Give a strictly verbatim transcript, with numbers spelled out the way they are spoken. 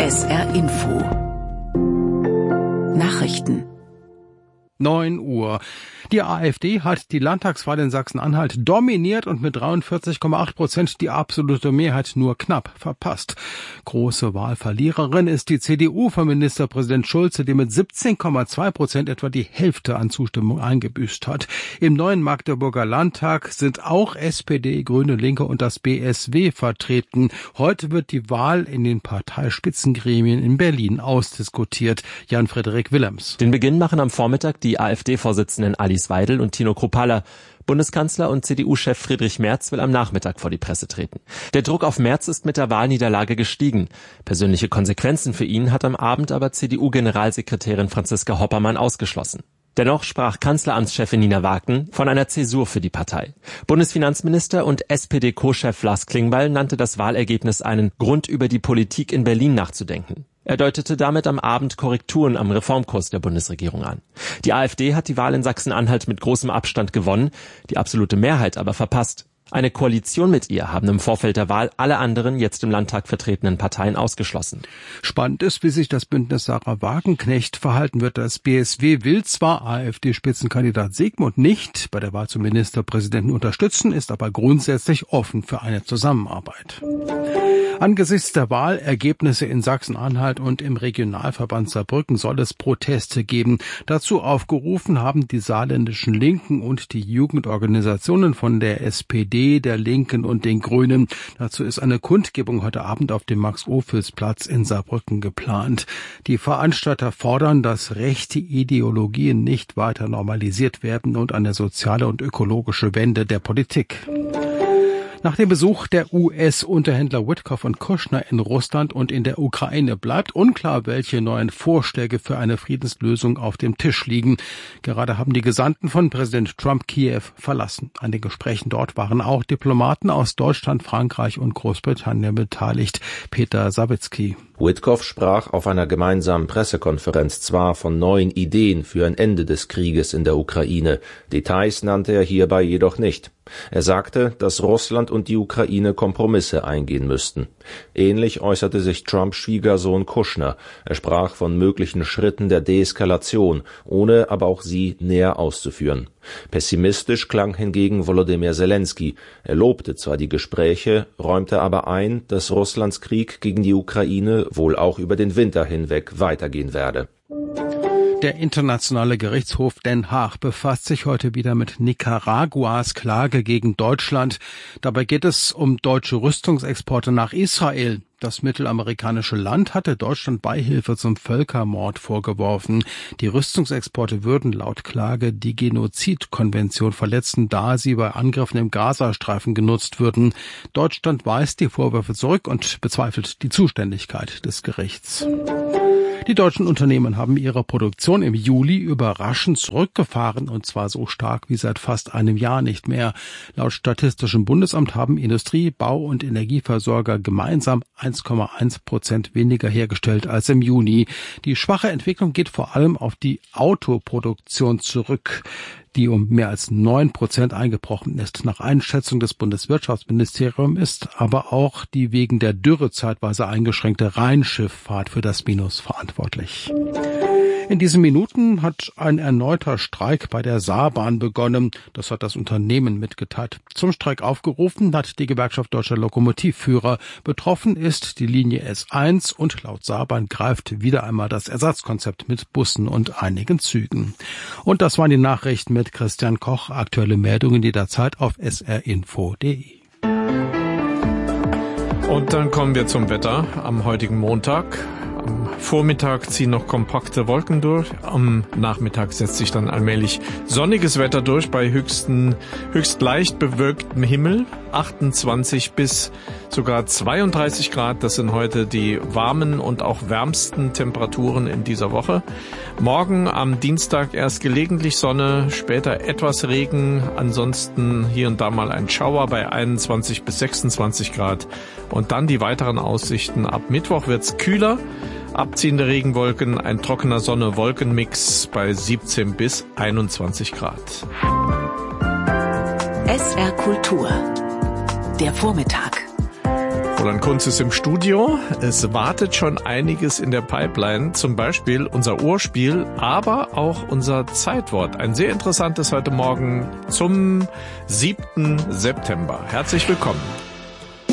S R Info Nachrichten neun Uhr. Die AfD hat die Landtagswahl in Sachsen-Anhalt dominiert und mit dreiundvierzig Komma acht Prozent die absolute Mehrheit nur knapp verpasst. Große Wahlverliererin ist die C D U von Ministerpräsident Schulze, die mit siebzehn Komma zwei Prozent etwa die Hälfte an Zustimmung eingebüßt hat. Im neuen Magdeburger Landtag sind auch S P D, Grüne, Linke und das B S W vertreten. Heute wird die Wahl in den Parteispitzengremien in Berlin ausdiskutiert. Jan-Frederik Willems. Den Beginn machen am Vormittag die AfD-Vorsitzenden Alice Weidel und Tino Kruppalla. Bundeskanzler und C D U-Chef Friedrich Merz will am Nachmittag vor die Presse treten. Der Druck auf Merz ist mit der Wahlniederlage gestiegen. Persönliche Konsequenzen für ihn hat am Abend aber C D U-Generalsekretärin Franziska Hoppermann ausgeschlossen. Dennoch sprach Kanzleramtschefin Nina Wagen von einer Zäsur für die Partei. Bundesfinanzminister und S P D-Co-Chef Lars Klingbeil nannte das Wahlergebnis einen Grund, über die Politik in Berlin nachzudenken. Er deutete damit am Abend Korrekturen am Reformkurs der Bundesregierung an. Die AfD hat die Wahl in Sachsen-Anhalt mit großem Abstand gewonnen, die absolute Mehrheit aber verpasst. Eine Koalition mit ihr haben im Vorfeld der Wahl alle anderen jetzt im Landtag vertretenen Parteien ausgeschlossen. Spannend ist, wie sich das Bündnis Sarah Wagenknecht verhalten wird. Das B S W will zwar AfD-Spitzenkandidat Segmund nicht bei der Wahl zum Ministerpräsidenten unterstützen, ist aber grundsätzlich offen für eine Zusammenarbeit. Angesichts der Wahlergebnisse in Sachsen-Anhalt und im Regionalverband Saarbrücken soll es Proteste geben. Dazu aufgerufen haben die saarländischen Linken und die Jugendorganisationen von der S P D, der Linken und den Grünen. Dazu ist eine Kundgebung heute Abend auf dem Max-Ophüls-Platz in Saarbrücken geplant. Die Veranstalter fordern, dass rechte Ideologien nicht weiter normalisiert werden und eine soziale und ökologische Wende der Politik. Nach dem Besuch der U S-Unterhändler Witkoff und Kushner in Russland und in der Ukraine bleibt unklar, welche neuen Vorschläge für eine Friedenslösung auf dem Tisch liegen. Gerade haben die Gesandten von Präsident Trump Kiew verlassen. An den Gesprächen dort waren auch Diplomaten aus Deutschland, Frankreich und Großbritannien beteiligt. Peter Sawicki. Witkoff sprach auf einer gemeinsamen Pressekonferenz zwar von neuen Ideen für ein Ende des Krieges in der Ukraine. Details nannte er hierbei jedoch nicht. Er sagte, dass Russland und die Ukraine Kompromisse eingehen müssten. Ähnlich äußerte sich Trumps Schwiegersohn Kushner. Er sprach von möglichen Schritten der Deeskalation, ohne aber auch sie näher auszuführen. Pessimistisch klang hingegen Volodymyr Zelensky. Er lobte zwar die Gespräche, räumte aber ein, dass Russlands Krieg gegen die Ukraine wohl auch über den Winter hinweg weitergehen werde. Der Internationale Gerichtshof Den Haag befasst sich heute wieder mit Nicaraguas Klage gegen Deutschland. Dabei geht es um deutsche Rüstungsexporte nach Israel. Das mittelamerikanische Land hatte Deutschland Beihilfe zum Völkermord vorgeworfen. Die Rüstungsexporte würden laut Klage die Genozidkonvention verletzen, da sie bei Angriffen im Gazastreifen genutzt würden. Deutschland weist die Vorwürfe zurück und bezweifelt die Zuständigkeit des Gerichts. Die deutschen Unternehmen haben ihre Produktion im Juli überraschend zurückgefahren, und zwar so stark wie seit fast einem Jahr nicht mehr. Laut Statistischem Bundesamt haben Industrie-, Bau- und Energieversorger gemeinsam eins Komma eins Prozent weniger hergestellt als im Juni. Die schwache Entwicklung geht vor allem auf die Autoproduktion zurück, die um mehr als neun Prozent eingebrochen ist. Nach Einschätzung des Bundeswirtschaftsministeriums ist aber auch die wegen der Dürre zeitweise eingeschränkte Rheinschifffahrt für das Minus verantwortlich. In diesen Minuten hat ein erneuter Streik bei der Saarbahn begonnen. Das hat das Unternehmen mitgeteilt. Zum Streik aufgerufen hat die Gewerkschaft Deutscher Lokomotivführer. Betroffen ist die Linie S eins und laut Saarbahn greift wieder einmal das Ersatzkonzept mit Bussen und einigen Zügen. Und das waren die Nachrichten mit Christian Koch. Aktuelle Meldungen jederzeit auf s r info punkt d e. Und dann kommen wir zum Wetter am heutigen Montag. Am Vormittag ziehen noch kompakte Wolken durch. Am Nachmittag setzt sich dann allmählich sonniges Wetter durch bei höchsten, höchst leicht bewölktem Himmel. achtundzwanzig bis sogar zweiunddreißig Grad. Das sind heute die warmen und auch wärmsten Temperaturen in dieser Woche. Morgen am Dienstag erst gelegentlich Sonne, später etwas Regen. Ansonsten hier und da mal ein Schauer bei einundzwanzig bis sechsundzwanzig Grad. Und dann die weiteren Aussichten. Ab Mittwoch wird's kühler. Abziehende Regenwolken, ein trockener Sonne-Wolken-Mix bei siebzehn bis einundzwanzig Grad. S R Kultur. Der Vormittag. Roland Kunz ist im Studio. Es wartet schon einiges in der Pipeline, zum Beispiel unser Ohrspiel, aber auch unser Zeitwort. Ein sehr interessantes heute Morgen zum siebten September. Herzlich willkommen.